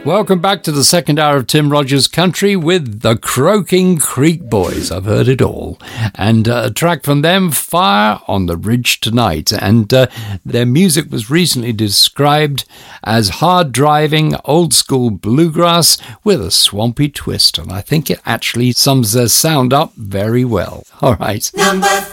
Welcome back to the second hour of Tim Rogers Country with the Croaking Creek Boys. I've heard it all. And a track from them, Fire on the Ridge Tonight. And their music was recently described as hard-driving, old-school bluegrass with a swampy twist. And I think it actually sums their sound up very well. All right. Number